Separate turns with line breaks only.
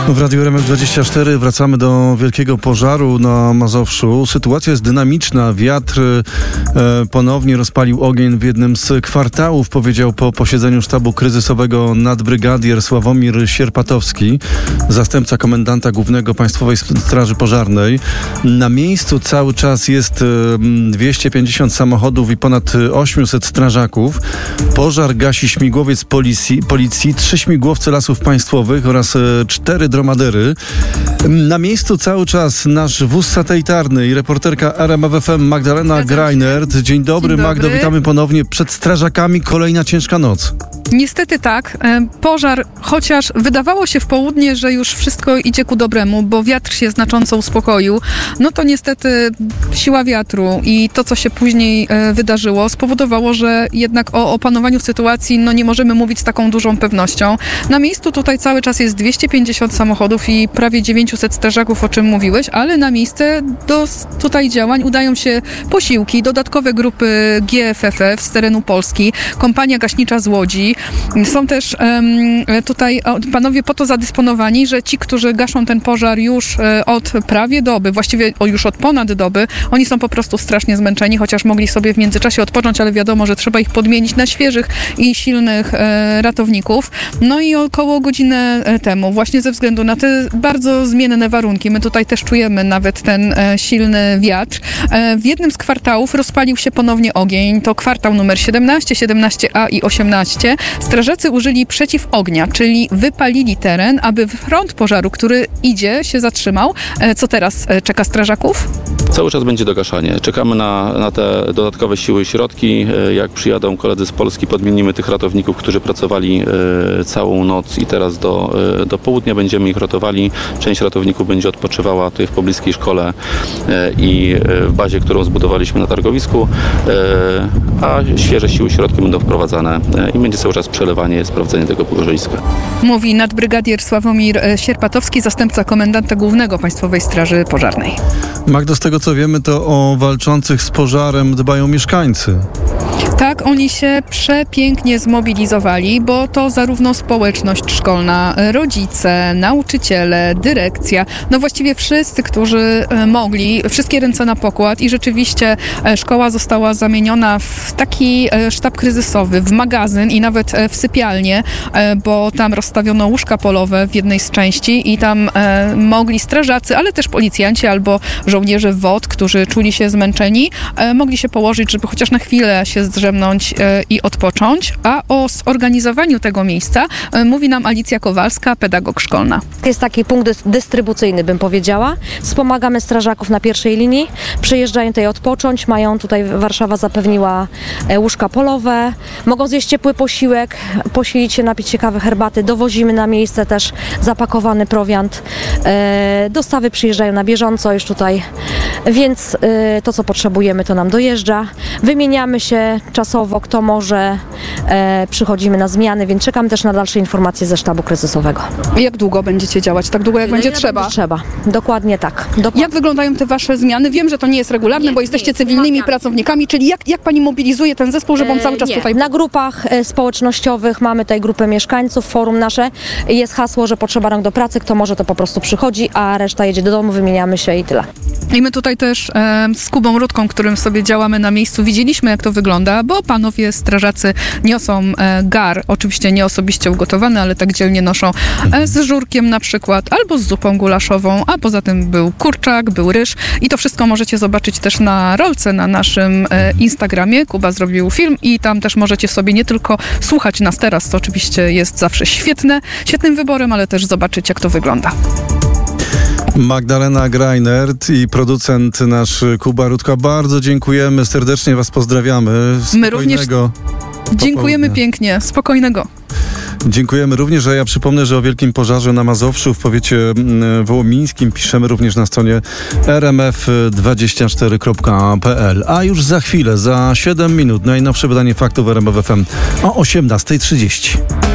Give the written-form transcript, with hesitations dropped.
W Radiu RMF24 wracamy do wielkiego pożaru na Mazowszu. Sytuacja jest dynamiczna. Wiatr ponownie rozpalił ogień w jednym z kwartałów, powiedział po posiedzeniu sztabu kryzysowego nadbrygadier Sławomir Sierpatowski, zastępca komendanta głównego Państwowej Straży Pożarnej. Na miejscu cały czas jest 250 samochodów i ponad 800 strażaków. Pożar gasi śmigłowiec policji, 3 śmigłowce Lasów Państwowych oraz 4 dromadery. Na miejscu cały czas nasz wóz satelitarny i reporterka RMF FM Magdalena Greinert. Dzień dobry, Magdo, witamy ponownie. Przed strażakami kolejna ciężka noc.
Niestety tak. Pożar, chociaż wydawało się w południe, że już wszystko idzie ku dobremu, bo wiatr się znacząco uspokoił, no to niestety siła wiatru i to, co się później wydarzyło, spowodowało, że jednak o opanowaniu sytuacji nie możemy mówić z taką dużą pewnością. Na miejscu tutaj cały czas jest 250 samochodów i prawie 900 strażaków, o czym mówiłeś, ale na miejsce do tutaj działań udają się posiłki, dodatkowe grupy GFFF z terenu Polski, kompania gaśnicza z Łodzi. Są też tutaj panowie po to zadysponowani, że ci, którzy gaszą ten pożar już od prawie doby, właściwie już od ponad doby, oni są po prostu strasznie zmęczeni, chociaż mogli sobie w międzyczasie odpocząć, ale wiadomo, że trzeba ich podmienić na świeżych i silnych ratowników. No i około godzinę temu, właśnie ze względu na te bardzo zmienne warunki, my tutaj też czujemy nawet ten silny wiatr, w jednym z kwartałów rozpalił się ponownie ogień. To kwartał numer 17, 17A i 18. Strażacy użyli przeciwognia, czyli wypalili teren, aby front pożaru, który idzie, się zatrzymał. Co teraz czeka strażaków?
Cały czas będzie dogaszanie. Czekamy na te dodatkowe siły i środki. Jak przyjadą koledzy z Polski, podmienimy tych ratowników, którzy pracowali całą noc i teraz do południa będziemy ich ratowali. Część ratowników będzie odpoczywała tutaj w pobliskiej szkole i w bazie, którą zbudowaliśmy na targowisku, a świeże siły i środki będą wprowadzane i będzie cały czas przelewanie, sprawdzenie tego pogorzeliska.
Mówi nadbrygadier Sławomir Sierpatowski, zastępca komendanta głównego Państwowej Straży Pożarnej.
Magdo, z tego co wiemy, to o walczących z pożarem dbają mieszkańcy.
Tak, oni się przepięknie zmobilizowali, bo to zarówno społeczność szkolna, rodzice, nauczyciele, dyrekcja, właściwie wszyscy, którzy mogli, wszystkie ręce na pokład i rzeczywiście szkoła została zamieniona w taki sztab kryzysowy, w magazyn i nawet w sypialnię, bo tam rozstawiono łóżka polowe w jednej z części i tam mogli strażacy, ale też policjanci albo żołnierze WOT, którzy czuli się zmęczeni, mogli się położyć, żeby chociaż na chwilę się zdrzemnąć i odpocząć, a o zorganizowaniu tego miejsca mówi nam Alicja Kowalska, pedagog szkolna.
Jest taki punkt dystrybucyjny, bym powiedziała. Wspomagamy strażaków na pierwszej linii, przyjeżdżają tutaj odpocząć, mają tutaj, Warszawa zapewniła łóżka polowe, mogą zjeść ciepły posiłek, posilić się, napić się kawy, herbaty, dowozimy na miejsce też zapakowany prowiant, dostawy przyjeżdżają na bieżąco już tutaj, więc to, co potrzebujemy, to nam dojeżdża. Wymieniamy się czasowo, kto może, przychodzimy na zmiany, więc czekam też na dalsze informacje ze sztabu kryzysowego.
Jak długo będziecie działać? Tak długo, jak będzie trzeba?
Trzeba, dokładnie tak.
Jak wyglądają te wasze zmiany? Wiem, że to nie jest regularne, bo jesteście cywilnymi pracownikami, czyli jak pani mobilizuje ten zespół, żeby on cały czas tutaj...
Na grupach społecznościowych mamy tutaj grupę mieszkańców, forum nasze, jest hasło, że potrzeba rąk do pracy, kto może, to po prostu przychodzi, a reszta jedzie do domu, wymieniamy się i tyle.
I my tutaj też z Kubą Rutką, którym sobie działamy na miejscu, widzieliśmy, jak to wygląda, bo panowie strażacy niosą gar, oczywiście nie osobiście ugotowany, ale tak dzielnie noszą z żurkiem na przykład, albo z zupą gulaszową, a poza tym był kurczak, był ryż i to wszystko możecie zobaczyć też na rolce na naszym Instagramie. Kuba zrobił film i tam też możecie sobie nie tylko słuchać nas teraz, co oczywiście jest zawsze świetnym wyborem, ale też zobaczyć, jak to wygląda.
Magdalena Greinert i producent nasz Kuba Rutka. Bardzo dziękujemy, serdecznie was pozdrawiamy.
My również dziękujemy pięknie. Spokojnego.
Dziękujemy również, a ja przypomnę, że o wielkim pożarze na Mazowszu w powiecie wołomińskim piszemy również na stronie rmf24.pl. A już za chwilę, za 7 minut, najnowsze wydanie faktów RMF FM o 18:30.